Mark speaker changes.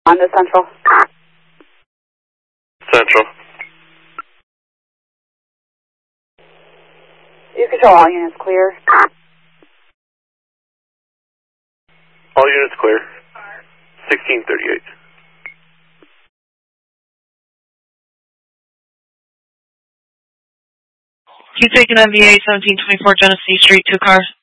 Speaker 1: On to Central.
Speaker 2: Central.
Speaker 1: You control all units clear.
Speaker 2: All units clear. 1638.
Speaker 3: You taking MVA 1724 Genesee Street, 2 cars.